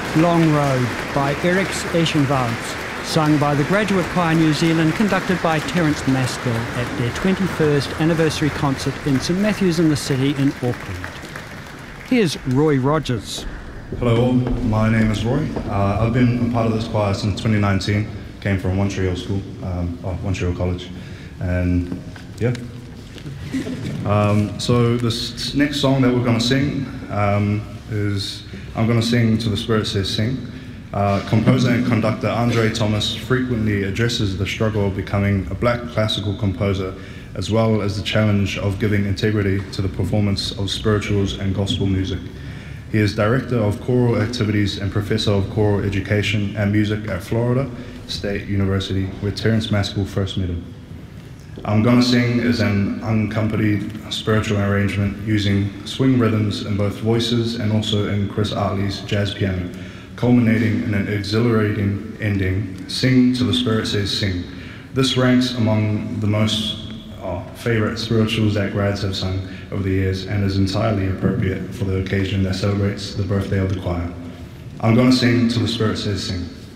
Long Road by Eric Eschenwalds, sung by the Graduate Choir New Zealand, conducted by Terence Maskell at their 21st anniversary concert in St Matthews in the City in Auckland. Here's Roy Rogers. Hello all, my name is Roy. I've been a part of this choir since 2019, came from Montreal School, Montreal College, and yeah. So this next song that we're going to sing is I'm going to sing To the Spirit Says Sing. Composer and conductor Andre Thomas frequently addresses the struggle of becoming a black classical composer, as well as the challenge of giving integrity to the performance of spirituals and gospel music. He is director of choral activities and professor of choral education and music at Florida State University, where Terence Maskell first met him. I'm Gonna Sing is an unaccompanied spiritual arrangement using swing rhythms in both voices and also in Chris Artley's jazz piano, culminating in an exhilarating ending, Sing to the Spirit Says Sing. This ranks among the most favorite spirituals that grads have sung over the years and is entirely appropriate for the occasion that celebrates the birthday of the choir. I'm Gonna Sing Till the Spirit Says Sing.